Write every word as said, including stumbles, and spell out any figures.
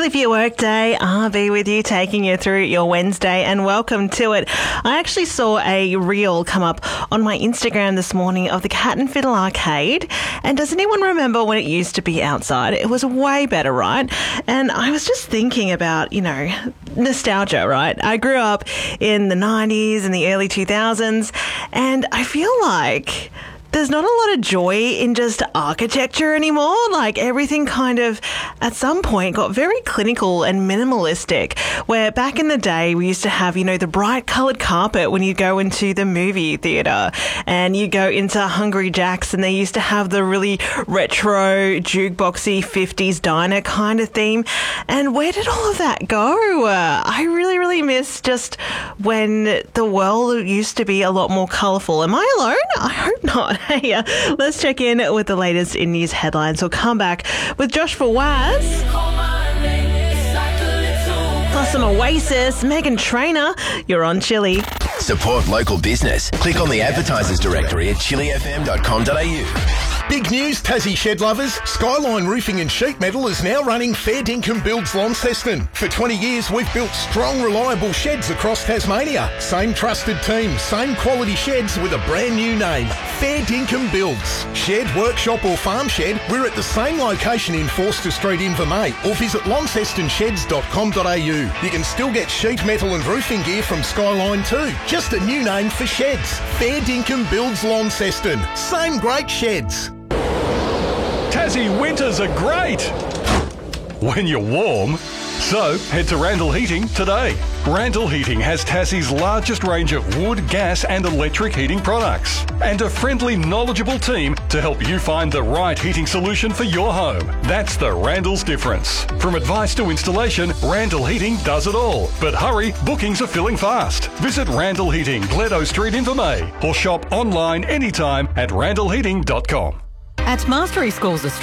Nearly for your work day, I'll be with you, taking you through your Wednesday, and welcome to it. I actually saw a reel come up on my Instagram this morning of the Cat and Fiddle Arcade, and does anyone remember when it used to be outside? It was way better, right? And I was just thinking about, you know, nostalgia, right? I grew up in the nineties and the early two thousands, and I feel like there's not a lot of joy in just architecture anymore. Like, everything kind of, at some point, got very clinical and minimalistic, where back in the day, we used to have, you know, the bright coloured carpet when you go into the movie theatre, and you go into Hungry Jack's, and they used to have the really retro, jukeboxy fifties diner kind of theme. And where did all of that go? Uh, I really, really miss just when the world used to be a lot more colourful. Am I alone? I hope not. Hey, uh, let's check in with the latest in news headlines. We'll come back with Josh Fawaz, plus some Oasis, Meghan Trainor. You're on Chili. Support local business. Click on the advertisers directory at chili f m dot com dot a u. Big news, Tassie shed lovers. Skyline Roofing and Sheet Metal is now running Fair Dinkum Builds Launceston. For twenty years, we've built strong, reliable sheds across Tasmania. Same trusted team, same quality sheds with a brand new name. Fair Dinkum Builds. Shed, workshop or farm shed, we're at the same location in Forster Street, Invermay, or visit launceston sheds dot com dot a u. You can still get sheet metal and roofing gear from Skyline too. Just a new name for sheds. Fair Dinkum Builds Launceston. Same great sheds. Tassie winters are great when you're warm. So head to Randall Heating today. Randall Heating has Tassie's largest range of wood, gas and electric heating products, and a friendly, knowledgeable team to help you find the right heating solution for your home. That's the Randall's difference. From advice to installation, Randall Heating does it all. But hurry, bookings are filling fast. Visit Randall Heating, Gledo Street, Invermay, or shop online anytime at randall heating dot com. At Mastery Schools Australia,